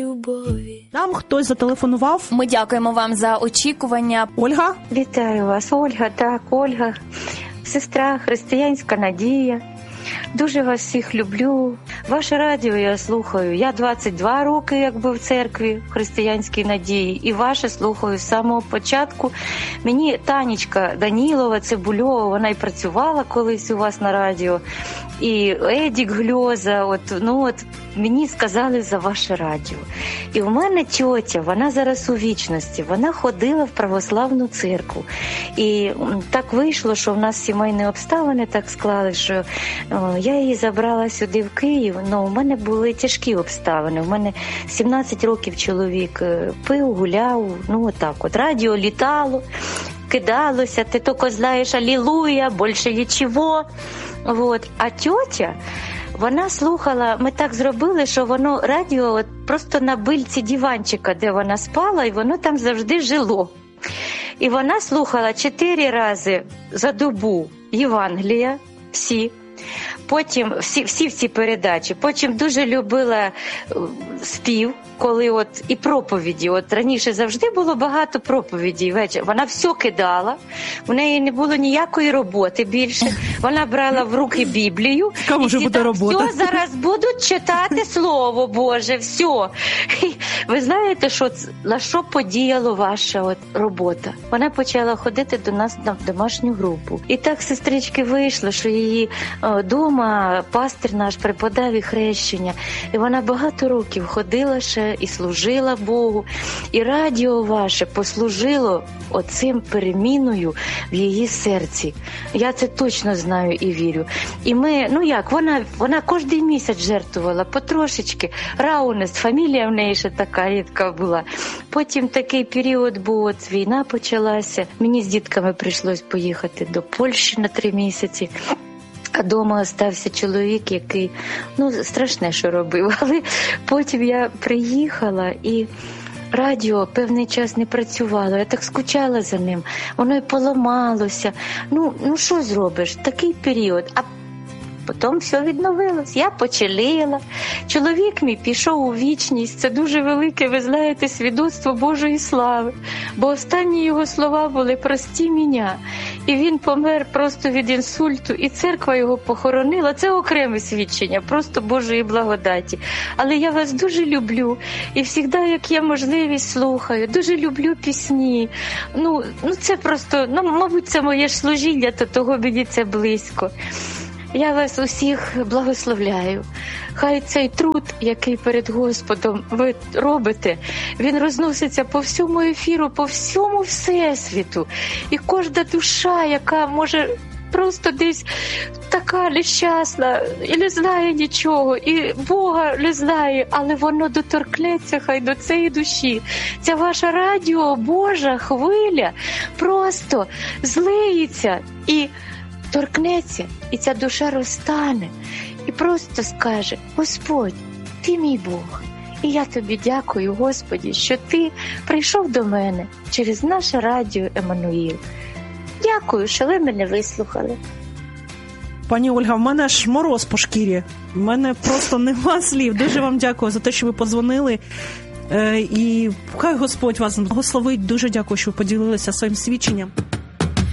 любові. Нам хтось зателефонував. Ми дякуємо вам за очікування. Ольга? Вітаю вас, Ольга. Так, Ольга, сестра, християнська надія. Дуже вас всіх люблю. Ваше радіо я слухаю. Я 22 роки якби в церкві християнській надії. І ваше слухаю з самого початку. Мені Танечка Данілова, Цибульова, вона і працювала колись у вас на радіо. І Едік Гльоза, мені сказали за ваше радіо. І в мене тьотя, вона зараз у вічності, вона ходила в православну церкву. І так вийшло, що в нас сімейні обставини так склали, що я її забрала сюди в Київ, але у мене були тяжкі обставини. У мене 17 років чоловік пив, гуляв, радіо літало, кидалося, ти тільки знаєш алілуя, більше нічого. А тьотя, вона слухала, ми так зробили, що воно радіо просто на бильці диванчика, де вона спала, і воно там завжди жило. І вона слухала 4 рази за добу Євангелія, всі. Потім всі передачі. Потім дуже любила спів, коли і проповіді. Раніше завжди було багато проповідей ввечері. Вона все кидала, в неї не було ніякої роботи більше. Вона брала в руки Біблію. Кому ж буде робота? Все, зараз будуть читати Слово Боже, все. І ви знаєте, на що подіяла ваша робота? Вона почала ходити до нас на домашню групу. І так, сестрички, вийшло, що її дома пастир наш преподав і хрещення. І вона багато років ходила ще і служила Богу. І радіо ваше послужило оцим переміною в її серці. Я це точно знаю і вірю. І ми, вона кожен місяць жертвувала потрошечки. Раунес, фамілія в неї ще така рідка була. Потім такий період був, війна почалася. Мені з дітками прийшлось поїхати до Польщі на 3 місяці. А дома остався чоловік, який, страшне, що робив. Але потім я приїхала і радіо певний час не працювало. Я так скучала за ним. Воно й поламалося. Що зробиш? Такий період. А потім все відновилось. Я почалила. Чоловік мій пішов у вічність. Це дуже велике, ви знаєте, свідоцтво Божої слави. Бо останні його слова були «прости мене». І він помер просто від інсульту, і церква його похоронила. Це окреме свідчення, просто Божої благодаті. Але я вас дуже люблю. І завжди, як є можливість, слухаю. Дуже люблю пісні. Це просто, мабуть, це моє ж служіння, то того мені це близько. Я вас усіх благословляю. Хай цей труд, який перед Господом ви робите, він розноситься по всьому ефіру, по всьому всесвіту. І кожна душа, яка може просто десь така нещасна і не знає нічого, і Бога не знає, але воно доторкнеться хай до цієї душі. Ця ваша радіо, Божа хвиля просто злиється і торкнеться, і ця душа розтане, і просто скаже: Господь, ти мій Бог, і я тобі дякую, Господі, що ти прийшов до мене через наше радіо Еммануїл. Дякую, що ви мене вислухали. Пані Ольга, в мене аж мороз по шкірі. В мене просто нема слів. Дуже вам дякую за те, що ви подзвонили. І хай Господь вас благословить. Дуже дякую, що ви поділилися своїм свідченням.